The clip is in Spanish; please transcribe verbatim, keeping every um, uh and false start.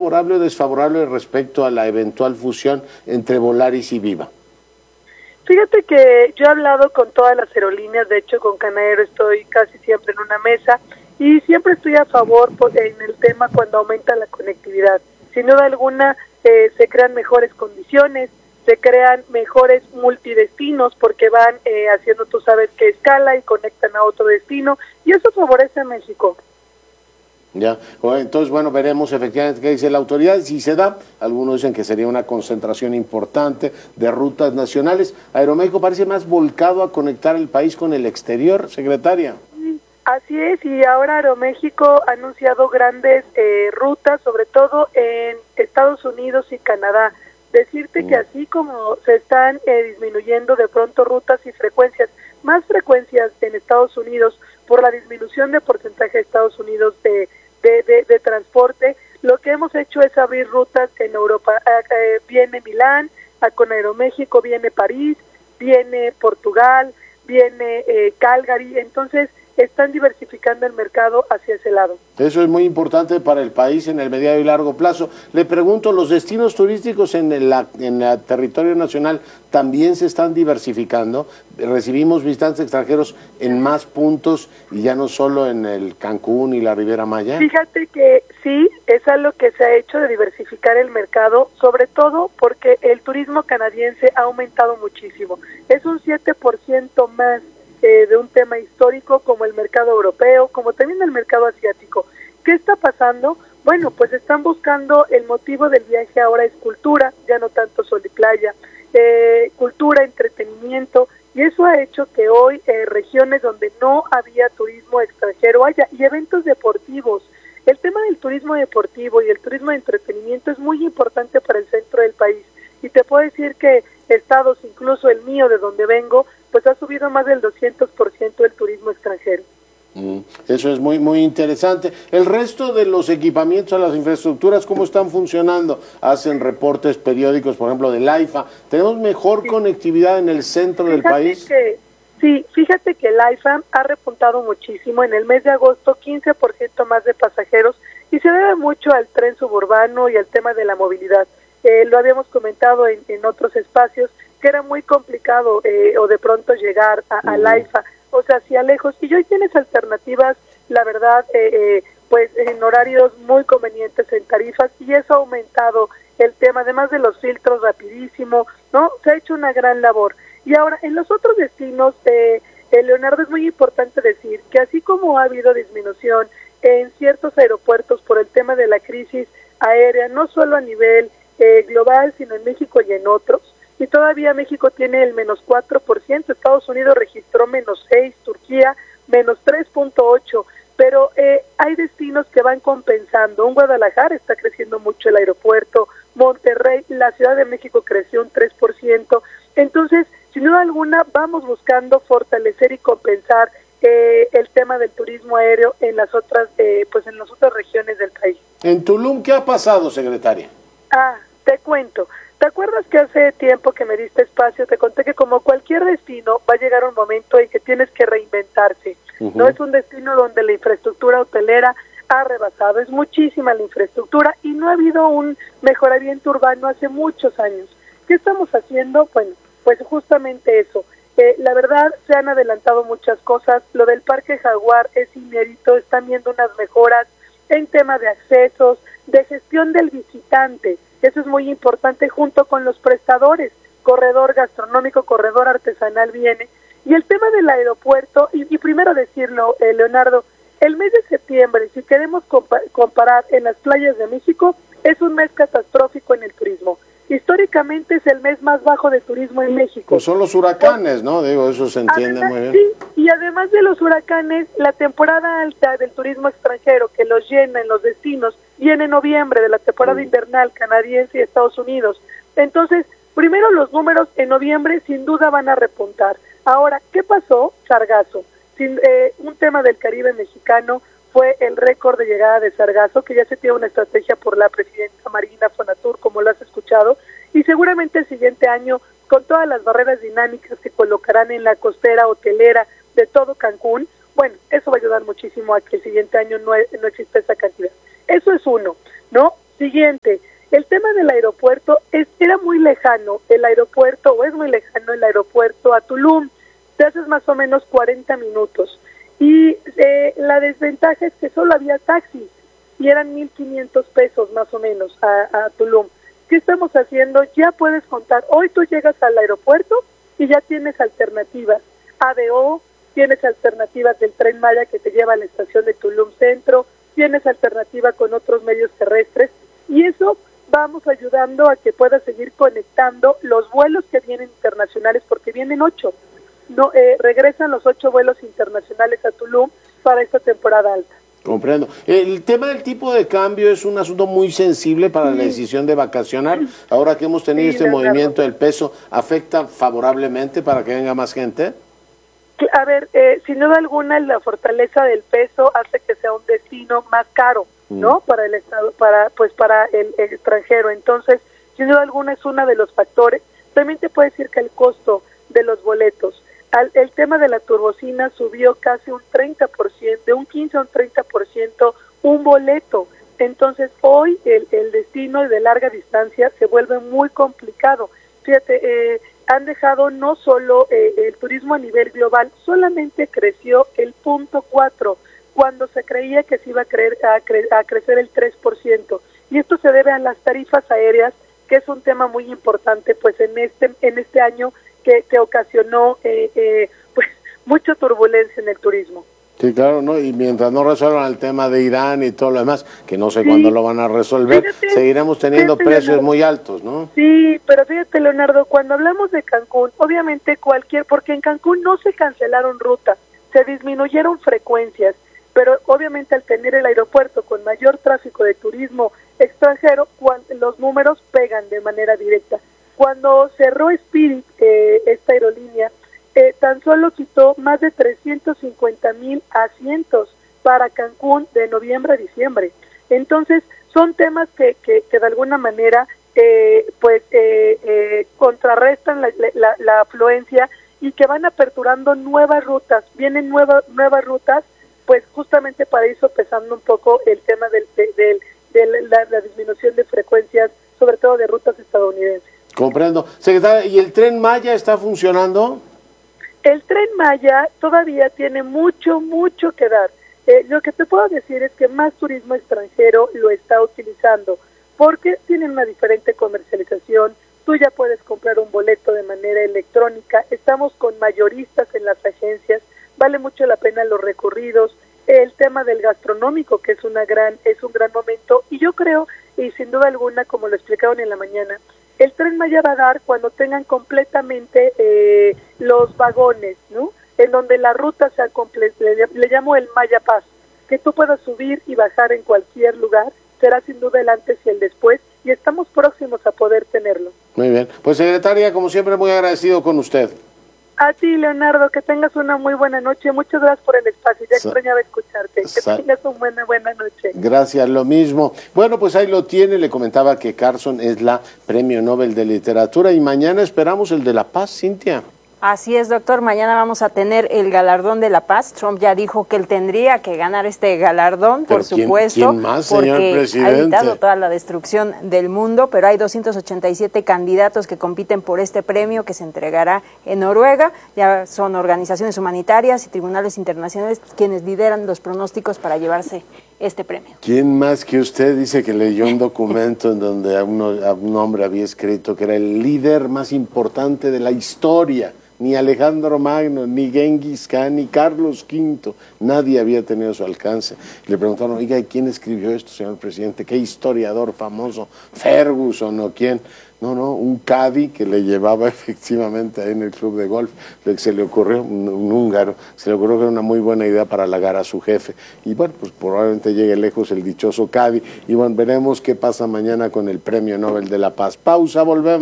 favorable o desfavorable respecto a la eventual fusión entre Volaris y Viva? Fíjate que yo he hablado con todas las aerolíneas, de hecho con Canadero estoy casi siempre en una mesa y siempre estoy a favor por, en el tema cuando aumenta la conectividad. Sin duda alguna eh, se crean mejores condiciones, se crean mejores multidestinos porque van eh, haciendo, tú sabes, que escala y conectan a otro destino y eso favorece a México. Ya, entonces, bueno, veremos efectivamente qué dice la autoridad. Si se da, algunos dicen que sería una concentración importante de rutas nacionales. Aeroméxico parece más volcado a conectar el país con el exterior, secretaria. Así es, y ahora Aeroméxico ha anunciado grandes eh, rutas, sobre todo en Estados Unidos y Canadá. Decirte mm. que así como se están eh, disminuyendo de pronto rutas y frecuencias, más frecuencias en Estados Unidos por la disminución de porcentaje de Estados Unidos de, de, de, de transporte, lo que hemos hecho es abrir rutas en Europa. Eh, viene Milán, a con Aeroméxico viene París, viene Portugal, viene eh, Calgary, entonces están diversificando el mercado hacia ese lado. Eso es muy importante para el país en el mediano y largo plazo. Le pregunto, ¿los destinos turísticos en el, en el territorio nacional también se están diversificando? ¿Recibimos visitantes extranjeros en más puntos y ya no solo en el Cancún y la Riviera Maya? Fíjate que sí, es algo que se ha hecho de diversificar el mercado, sobre todo porque el turismo canadiense ha aumentado muchísimo. Es un siete por ciento más Eh, de un tema histórico como el mercado europeo, como también el mercado asiático. ¿Qué está pasando? Bueno, pues están buscando el motivo del viaje ahora es cultura, ya no tanto sol y playa, eh, cultura, entretenimiento, y eso ha hecho que hoy eh, regiones donde no había turismo extranjero haya, y eventos deportivos. El tema del turismo deportivo y el turismo de entretenimiento es muy importante para el centro del país, y te puedo decir que estados, incluso el mío de donde vengo, pues ha subido más del doscientos por ciento el turismo extranjero. Mm, eso es muy muy interesante. El resto de los equipamientos, las infraestructuras, ¿cómo están funcionando? Hacen reportes periódicos, por ejemplo, del AIFA. ¿Tenemos mejor sí. conectividad en el centro fíjate del país? Que, sí, fíjate que el AIFA ha repuntado muchísimo. En el mes de agosto, quince por ciento más de pasajeros, y se debe mucho al tren suburbano y al tema de la movilidad. Eh, lo habíamos comentado en, en otros espacios, que era muy complicado eh, o de pronto llegar a, a la AIFA, o sea, hacia lejos, y hoy tienes alternativas, la verdad, eh, eh, pues en horarios muy convenientes en tarifas, y eso ha aumentado el tema, además de los filtros rapidísimo, ¿no? Se ha hecho una gran labor. Y ahora, en los otros destinos, eh, eh, Leonardo, es muy importante decir que así como ha habido disminución en ciertos aeropuertos por el tema de la crisis aérea, no solo a nivel eh, global, sino en México y en otros, y todavía México tiene el menos cuatro por ciento, Estados Unidos registró menos seis, Turquía menos tres punto ocho, pero eh, hay destinos que van compensando. En Guadalajara está creciendo mucho el aeropuerto, Monterrey, la Ciudad de México creció un tres por ciento, entonces, sin duda alguna, vamos buscando fortalecer y compensar eh, el tema del turismo aéreo en las otras, eh, pues en las otras regiones del país. En Tulum, ¿qué ha pasado, secretaria? Ah, te cuento. ¿Te acuerdas que hace tiempo que me diste espacio, te conté que como cualquier destino va a llegar un momento en que tienes que reinventarse? Uh-huh. No es un destino donde la infraestructura hotelera ha rebasado, es muchísima la infraestructura y no ha habido un mejoramiento urbano hace muchos años. ¿Qué estamos haciendo? Bueno, pues justamente eso. Eh, la verdad, se han adelantado muchas cosas. Lo del Parque Jaguar es inédito, están viendo unas mejoras en tema de accesos, de gestión del visitante. Eso es muy importante junto con los prestadores, corredor gastronómico, corredor artesanal viene. Y el tema del aeropuerto, y, y primero decirlo, eh, Leonardo, el mes de septiembre, si queremos compa comparar en las playas de México, es un mes catastrófico en el turismo. Históricamente es el mes más bajo de turismo en México. Pues son los huracanes, ¿no? Digo, eso se entiende además, muy bien. Sí, y además de los huracanes, la temporada alta del turismo extranjero que los llena en los destinos viene en noviembre, de la temporada mm. invernal canadiense y Estados Unidos. Entonces, primero los números en noviembre sin duda van a repuntar. Ahora, ¿qué pasó? Sargazo. Sin, eh, un tema del Caribe mexicano fue el récord de llegada de sargazo, que ya se tiene una estrategia por la presidenta Marina Fonatur, como lo has escuchado, y seguramente el siguiente año, con todas las barreras dinámicas que colocarán en la costera hotelera de todo Cancún, bueno, eso va a ayudar muchísimo a que el siguiente año no, no exista esa cantidad. Eso es uno, ¿no? Siguiente, el tema del aeropuerto es, era muy lejano, el aeropuerto, o es muy lejano el aeropuerto a Tulum, te haces más o menos cuarenta minutos. Y eh, la desventaja es que solo había taxis, y eran mil quinientos pesos más o menos a, a Tulum. ¿Qué estamos haciendo? Ya puedes contar, hoy tú llegas al aeropuerto y ya tienes alternativas, A D O, tienes alternativas del Tren Maya que te lleva a la estación de Tulum Centro, tienes alternativa con otros medios terrestres, y eso vamos ayudando a que puedas seguir conectando los vuelos que vienen internacionales, porque vienen ocho, no eh, regresan los ocho vuelos internacionales a Tulum para esta temporada alta. Comprendo. El tema del tipo de cambio es un asunto muy sensible para sí. la decisión de vacacionar. Ahora que hemos tenido sí, este movimiento del peso, ¿afecta favorablemente para que venga más gente? A ver, eh, sin duda alguna la fortaleza del peso hace que sea un destino más caro, ¿no? Mm. Para el estado, para pues para el, el extranjero. Entonces, sin duda alguna es uno de los factores. También te puedo decir que el costo de los boletos, al, el tema de la turbocina subió casi un treinta por ciento, de un quince a un treinta por ciento un boleto. Entonces, hoy el, el destino de larga distancia se vuelve muy complicado. Fíjate, eh, han dejado no solo eh, el turismo a nivel global, solamente creció el punto cuatro, cuando se creía que se iba a, creer, a, cre, a crecer el tres por ciento. Y esto se debe a las tarifas aéreas, que es un tema muy importante pues en este en este año que, que ocasionó eh, eh, pues mucha turbulencia en el turismo. Sí, claro, ¿no? Y mientras no resuelvan el tema de Irán y todo lo demás, que no sé sí. cuándo lo van a resolver, fíjate, seguiremos teniendo fíjate, precios Leonardo. muy altos, ¿no? Sí, pero fíjate, Leonardo, cuando hablamos de Cancún, obviamente cualquier, porque en Cancún no se cancelaron rutas, se disminuyeron frecuencias, pero obviamente al tener el aeropuerto con mayor tráfico de turismo extranjero, cuando, los números pegan de manera directa. Cuando cerró Spirit, eh, esta aerolínea, Eh, tan solo quitó más de trescientos cincuenta mil asientos para Cancún de noviembre a diciembre. Entonces, son temas que, que, que de alguna manera eh, pues eh, eh, contrarrestan la, la, la afluencia y que van aperturando nuevas rutas. Vienen nuevas nuevas rutas, pues justamente para ir sopesando un poco el tema del, de, de, de la, la disminución de frecuencias, sobre todo de rutas estadounidenses. Comprendo. Secretaria, ¿y el Tren Maya está funcionando? El Tren Maya todavía tiene mucho, mucho que dar. Eh, lo que te puedo decir es que más turismo extranjero lo está utilizando, porque tienen una diferente comercialización. Tú ya puedes comprar un boleto de manera electrónica. Estamos con mayoristas en las agencias. Vale mucho la pena los recorridos. El tema del gastronómico, que es una gran, es un gran momento. Y yo creo, y sin duda alguna, como lo explicaron en la mañana, el Tren Maya va a dar cuando tengan completamente eh, los vagones, ¿no? En donde la ruta sea completa, le, le llamo el Maya Pass, que tú puedas subir y bajar en cualquier lugar, será sin duda el antes y el después, y estamos próximos a poder tenerlo. Muy bien, pues secretaria, como siempre, muy agradecido con usted. A ti, Leonardo, que tengas una muy buena noche. Muchas gracias por el espacio. Ya extrañaba escucharte. Que tengas una buena, buena noche. Gracias, lo mismo. Bueno, pues ahí lo tiene. Le comentaba que Carson es la Premio Nobel de Literatura y mañana esperamos el de La Paz, Cintia. Así es, doctor. Mañana vamos a tener el galardón de la paz. Trump ya dijo que él tendría que ganar este galardón, por ¿quién, supuesto, ¿quién más, señor porque presidente? ha evitado toda la destrucción del mundo, pero hay doscientos ochenta y siete candidatos que compiten por este premio que se entregará en Noruega. Ya son organizaciones humanitarias y tribunales internacionales quienes lideran los pronósticos para llevarse este premio. ¿Quién más que usted dice que leyó un documento en donde a, uno, a un hombre había escrito que era el líder más importante de la historia? Ni Alejandro Magno, ni Genghis Khan, ni Carlos quinto, nadie había tenido su alcance. Le preguntaron, oiga, ¿y quién escribió esto, señor presidente? ¿Qué historiador famoso? ¿Ferguson o quién? No, no, un caddy que le llevaba efectivamente ahí en el club de golf, se le ocurrió, un, un húngaro, se le ocurrió que era una muy buena idea para halagar a su jefe. Y bueno, pues probablemente llegue lejos el dichoso caddy. Y bueno, veremos qué pasa mañana con el Premio Nobel de la Paz. Pausa, volvemos.